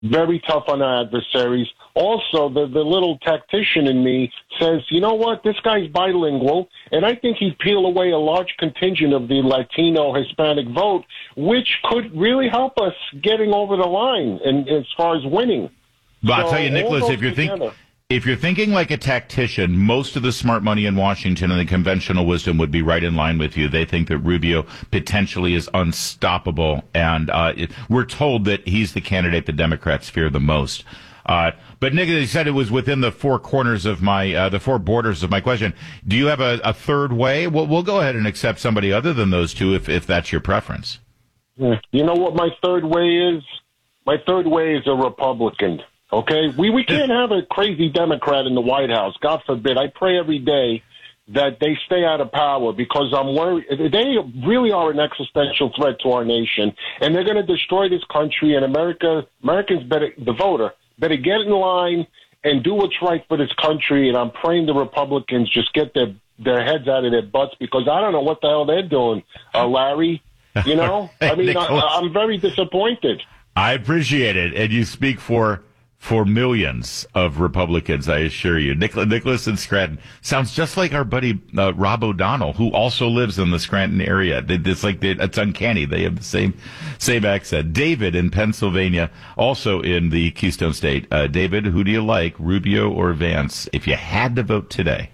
very tough on our adversaries. Also, the little tactician in me says, you know what, this guy's bilingual, and I think he'd peel away a large contingent of the Latino Hispanic vote, which could really help us getting over the line and as far as winning. But I'll tell you, Nicholas, if you're thinking like a tactician, most of the smart money in Washington and the conventional wisdom would be right in line with you. They think that Rubio potentially is unstoppable, and we're told that he's the candidate the Democrats fear the most. But Nick, you said it was within the four corners of the four borders of my question. Do you have a third way? We'll go ahead and accept somebody other than those two if that's your preference. You know what my third way is? My third way is a Republican. Okay? We can't have a crazy Democrat in the White House. God forbid. I pray every day that they stay out of power because I'm worried. They really are an existential threat to our nation, and they're going to destroy this country, and Americans better, the voter, better get in line and do what's right for this country, and I'm praying the Republicans just get their heads out of their butts because I don't know what the hell they're doing, Larry. You know? I mean, I'm very disappointed. I appreciate it, and you speak for millions of Republicans, I assure you. Nicholas in Scranton sounds just like our buddy Rob O'Donnell, who also lives in the Scranton area. It's uncanny. They have the same accent. David in Pennsylvania, also in the Keystone State. David, who do you like, Rubio or Vance, if you had to vote today?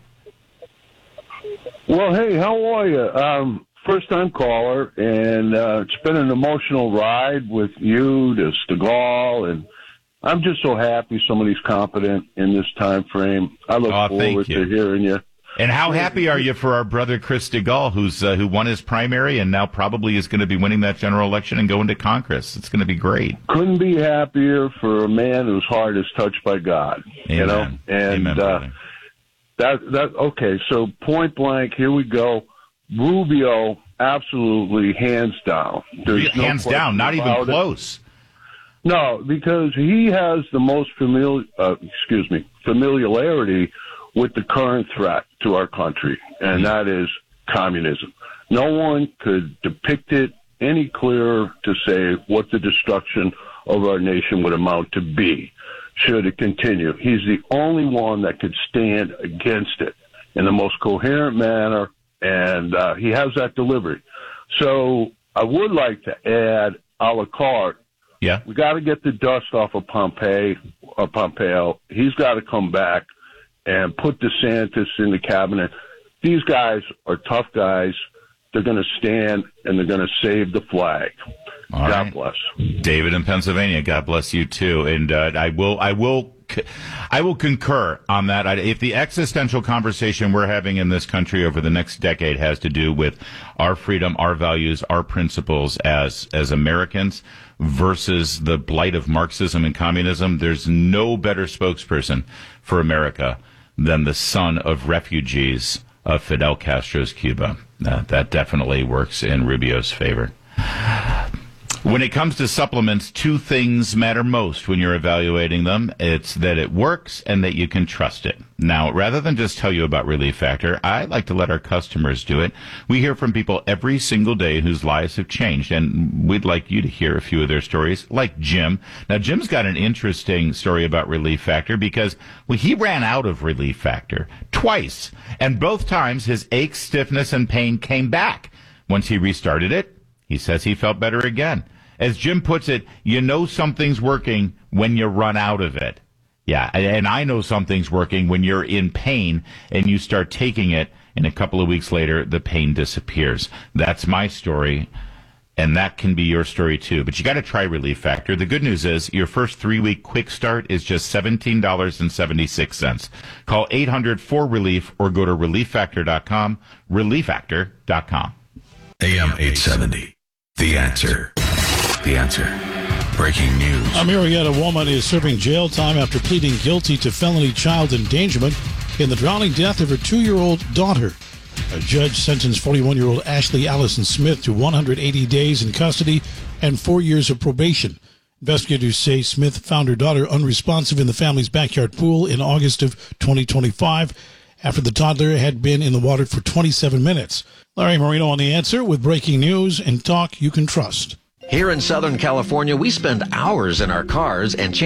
Well, hey, how are you? First-time caller, and it's been an emotional ride with you to Stegall, and I'm just so happy somebody's competent in this time frame. I look forward to hearing you. And how happy are you for our brother Chris Stegall, who won his primary and now probably is going to be winning that general election and going to Congress? It's going to be great. Couldn't be happier for a man whose heart is touched by God. Amen. You know, and Amen, okay. So point blank, here we go. Rubio, absolutely, hands down. There's hands down, not even close. No, because he has the most familiarity with the current threat to our country, and that is communism. No one could depict it any clearer to say what the destruction of our nation would amount to be should it continue. He's the only one that could stand against it in the most coherent manner, and he has that delivery. So I would like to add a la carte. Yeah, we got to get the dust off of Pompeo. He's got to come back and put DeSantis in the cabinet. These guys are tough guys. They're going to stand and they're going to save the flag. All God right. bless. David in Pennsylvania, God bless you too. And I will concur on that. If the existential conversation we're having in this country over the next decade has to do with our freedom, our values, our principles as Americans versus the blight of Marxism and communism, there's no better spokesperson for America than the son of refugees of Fidel Castro's Cuba. That definitely works in Rubio's favor. When it comes to supplements, two things matter most when you're evaluating them. It's that it works and that you can trust it. Now, rather than just tell you about Relief Factor, I like to let our customers do it. We hear from people every single day whose lives have changed, and we'd like you to hear a few of their stories, like Jim. Now, Jim's got an interesting story about Relief Factor because he ran out of Relief Factor twice, and both times his aches, stiffness, and pain came back. Once he restarted it, he says he felt better again. As Jim puts it, you know something's working when you run out of it. Yeah, and I know something's working when you're in pain and you start taking it, and a couple of weeks later, the pain disappears. That's my story, and that can be your story too. But you got to try Relief Factor. The good news is your first 3-week quick start is just $17.76. Call 800-4RELIEF or go to ReliefFactor.com, ReliefFactor.com. AM 870. The Answer. The Answer. Breaking news. A Marietta woman is serving jail time after pleading guilty to felony child endangerment in the drowning death of her 2-year-old daughter. A judge sentenced 41-year-old Ashley Allison Smith to 180 days in custody and 4 years of probation. Investigators say Smith found her daughter unresponsive in the family's backyard pool in August of 2025 after the toddler had been in the water for 27 minutes. Larry Marino on The Answer with breaking news and talk you can trust. Here in Southern California, we spend hours in our cars and